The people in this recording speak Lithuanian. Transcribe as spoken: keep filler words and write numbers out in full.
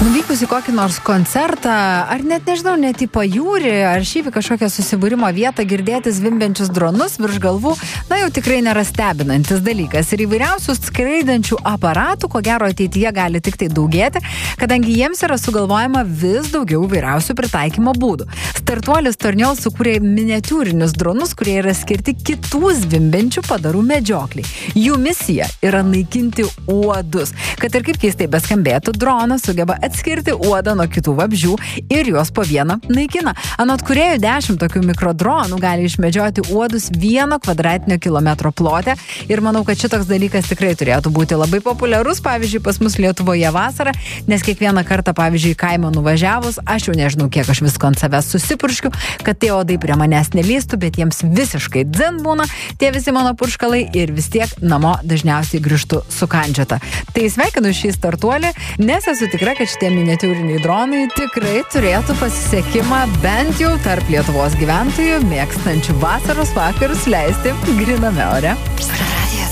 Nuvykus į kokį nors koncertą, ar net nežinau, net į pajūrį, ar šiaip į kažkokią susibūrimo vietą girdėti zvimbiančius dronus virš galvų, na jau tikrai nėra stebinantis dalykas. Ir įvairiausių skraidančių aparatų, ko gero ateityje gali tik tai daugėti, kadangi jiems yra sugalvojama vis daugiau įvairiausių pritaikymo būdų. Startuolis Tornjol sukūrė miniatiūrinius dronus, kurie yra skirti kitų zvimbiančių padarų medžiokliai. Jų misija yra naikinti uodus. Kad ir kaip keistai beskambėtų, dronas sugeba atskirti uodą nuo kitų vabzdžių ir juos po vieną naikina. Anot kūrėjų dešimt tokių mikrodronų gali išmedžioti uodus vieno kvadratinio kilometro plote ir manau, kad šitoks dalykas tikrai turėtų būti labai populiarus, pavyzdžiui, pas mus Lietuvoje vasarą, nes kiekvieną kartą, pavyzdžiui, kaimą nuvažiavus, aš jau nežinau, kiek aš visko ant savęs susipurškiu, kad tie uodai prie manęs nelystų, bet jiems visiškai dzin būna tie visi mano purškalai ir vis tiek namo dažniausiai grįžtu sukandžiota. Tai sveikinu šį startuolį, nes esu tikra, kad šitie miniatiūriniai dronai tikrai turėtų pasisekimą bent jau tarp Lietuvos gyventojų, mėgstančių vasaros vakarus leisti gryname ore.